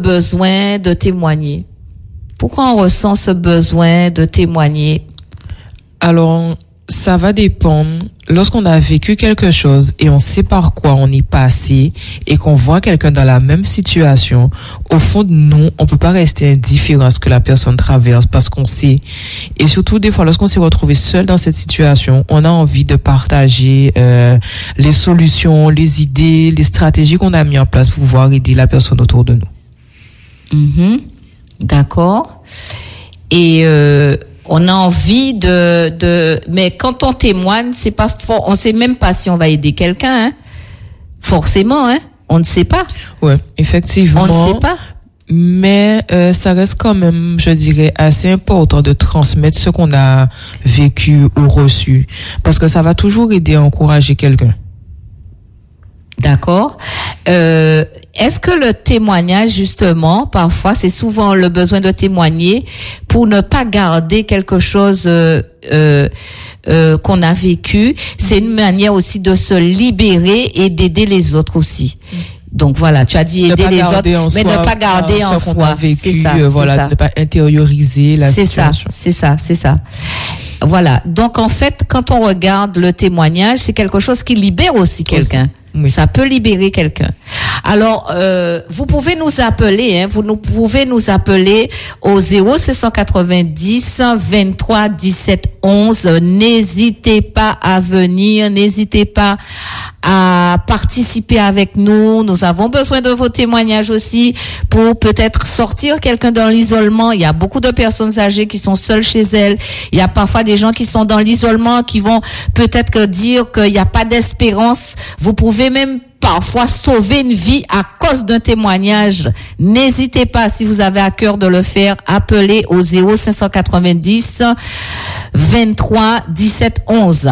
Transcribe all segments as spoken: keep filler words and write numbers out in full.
besoin de témoigner? Pourquoi on ressent ce besoin de témoigner? Alors, ça va dépendre. Lorsqu'on a vécu quelque chose et on sait par quoi on est passé et qu'on voit quelqu'un dans la même situation, au fond de nous, on peut pas rester indifférent à ce que la personne traverse parce qu'on sait. Et surtout, des fois, lorsqu'on s'est retrouvé seul dans cette situation, on a envie de partager euh, les solutions, les idées, les stratégies qu'on a mis en place pour pouvoir aider la personne autour de nous. Mm-hmm. D'accord. Et euh, on a envie de, de, mais quand on témoigne, c'est pas fort. On sait même pas si on va aider quelqu'un, hein. Forcément, hein. On ne sait pas. Ouais, effectivement. On ne sait pas. Mais euh, ça reste quand même, je dirais, assez important de transmettre ce qu'on a vécu ou reçu, parce que ça va toujours aider à encourager quelqu'un. D'accord. Euh, est-ce que le témoignage, justement, parfois, c'est souvent le besoin de témoigner pour ne pas garder quelque chose euh, euh, euh, qu'on a vécu. C'est une manière aussi de se libérer et d'aider les autres aussi. Donc voilà, tu as dit aider les autres, mais ne pas garder en soi. C'est ça, euh, voilà, ça. Ne pas intérioriser la c'est situation. C'est ça, c'est ça, c'est ça. Voilà. Donc en fait, quand on regarde le témoignage, c'est quelque chose qui libère aussi quelqu'un. Aussi. Oui. Ça peut libérer quelqu'un. Alors, euh, vous pouvez nous appeler, hein, vous nous pouvez nous appeler au zéro six cent quatre-vingt-dix, vingt-trois, dix-sept, onze. N'hésitez pas à venir, n'hésitez pas à participer avec nous. Nous avons besoin de vos témoignages aussi pour peut-être sortir quelqu'un dans l'isolement. Il y a beaucoup de personnes âgées qui sont seules chez elles. Il y a parfois des gens qui sont dans l'isolement, qui vont peut-être dire qu'il n'y a pas d'espérance. Vous pouvez même parfois sauver une vie à cause d'un témoignage. N'hésitez pas, si vous avez à cœur de le faire, appelez au zéro cinq cent quatre-vingt-dix, vingt-trois, dix-sept, onze.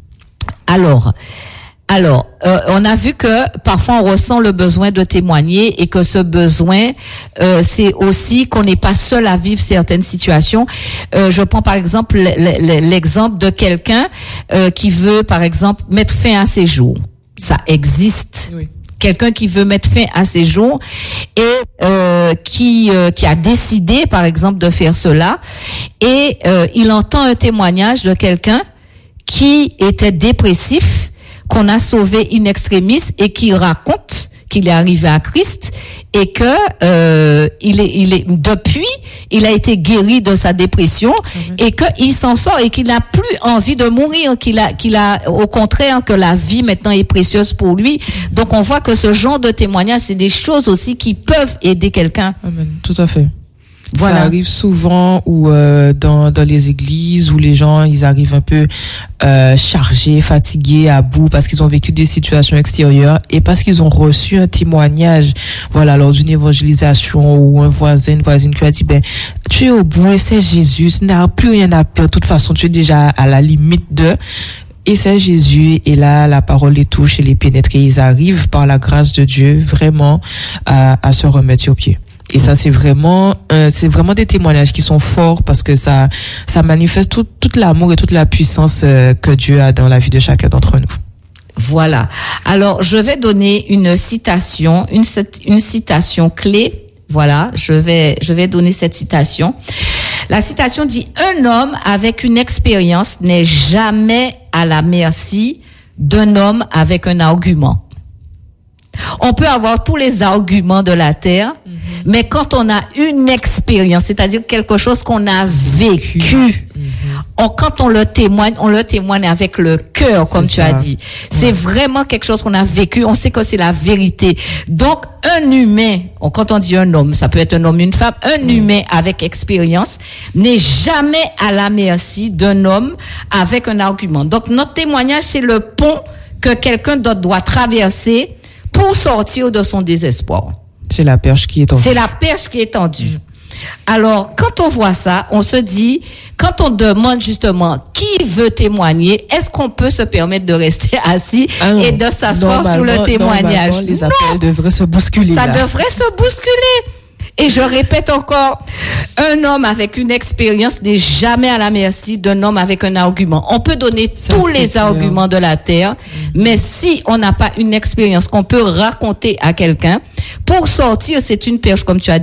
Alors, Alors, euh, on a vu que parfois on ressent le besoin de témoigner et que ce besoin, euh, c'est aussi qu'on n'est pas seul à vivre certaines situations. Euh, je prends par exemple l'exemple de quelqu'un euh, qui veut, par exemple, mettre fin à ses jours. Ça existe. Oui. Quelqu'un qui veut mettre fin à ses jours et euh, qui euh, qui a décidé, par exemple, de faire cela, et euh, il entend un témoignage de quelqu'un qui était dépressif, qu'on a sauvé in extremis et qui raconte qu'il est arrivé à Christ et que euh, il est il est depuis il a été guéri de sa dépression mm-hmm. et que il s'en sort et qu'il n'a plus envie de mourir, qu'il a qu'il a au contraire que la vie maintenant est précieuse pour lui. Mm-hmm. Donc on voit que ce genre de témoignage, c'est des choses aussi qui peuvent aider quelqu'un. Amen. Tout à fait. Voilà. Ça arrive souvent où euh, dans dans les églises où les gens ils arrivent un peu euh, chargés, fatigués, à bout parce qu'ils ont vécu des situations extérieures et parce qu'ils ont reçu un témoignage, voilà, lors d'une évangélisation ou un voisin, une voisine qui a dit ben tu es au bout et c'est Jésus, tu n'as plus rien à perdre, de toute façon tu es déjà à la limite de et c'est Jésus, et là, la parole les touche et les pénètre et ils arrivent par la grâce de Dieu vraiment à, à se remettre sur pied. Et ça, c'est vraiment, euh, c'est vraiment des témoignages qui sont forts parce que ça, ça manifeste tout, tout l'amour et toute la puissance euh, que Dieu a dans la vie de chacun d'entre nous. Voilà. Alors, je vais donner une citation, une, une citation clé. Voilà. Je vais, je vais donner cette citation. La citation dit: un homme avec une expérience n'est jamais à la merci d'un homme avec un argument. On peut avoir tous les arguments de la terre, mm-hmm. mais quand on a une expérience, c'est-à-dire quelque chose qu'on a vécu, mm-hmm. on, quand on le témoigne, on le témoigne avec le cœur, comme c'est tu ça. as dit. C'est ouais. vraiment quelque chose qu'on a vécu, on sait que c'est la vérité. Donc, un humain, quand on dit un homme, ça peut être un homme, une femme, un mm. humain avec expérience n'est jamais à la merci d'un homme avec un argument. Donc, notre témoignage, c'est le pont que quelqu'un d'autre doit traverser pour sortir de son désespoir. C'est la perche qui est tendue. C'est la perche qui est tendue. Alors, quand on voit ça, on se dit, quand on demande justement qui veut témoigner, est-ce qu'on peut se permettre de rester assis ah et de s'asseoir sur le témoignage? Les appels devraient se bousculer. Ça là. devrait se bousculer. Et je répète encore, un homme avec une expérience n'est jamais à la merci d'un homme avec un argument. On peut donner ça, tous les clair. arguments de la terre, mmh. mais si on n'a pas une expérience qu'on peut raconter à quelqu'un, pour sortir, c'est une perche, comme tu as dit.